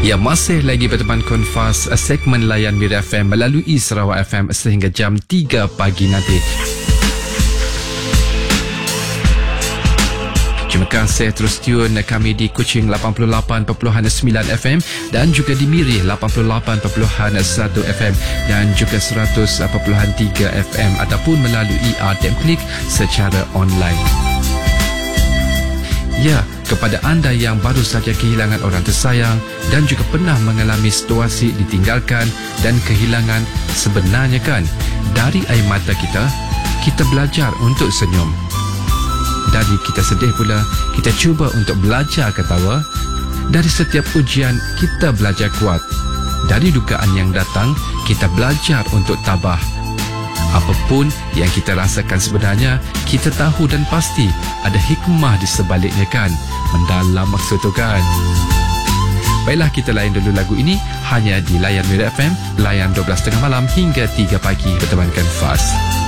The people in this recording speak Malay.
Ya, masih lagi berteman Konfas, segmen layan Mira FM melalui Sarawak FM sehingga jam 3 pagi nanti. Terima kasih terus tune kami di Kuching 88.9 FM dan juga di Miri 88.1 FM dan juga 100.3 FM ataupun melalui RTM Klik secara online. Ya, kepada anda yang baru saja kehilangan orang tersayang dan juga pernah mengalami situasi ditinggalkan dan kehilangan, sebenarnya kan, dari air mata kita belajar untuk senyum. Dari kita sedih pula, kita cuba untuk belajar ketawa. Dari setiap ujian, kita belajar kuat. Dari dugaan yang datang, kita belajar untuk tabah. Apapun yang kita rasakan sebenarnya, kita tahu dan pasti ada hikmah di sebaliknya kan. Mendalam maksud tu kan. Baiklah, kita layan dulu lagu ini hanya di Layan Mira FM, layan 12.30 malam hingga 3 pagi bertemankan Fas.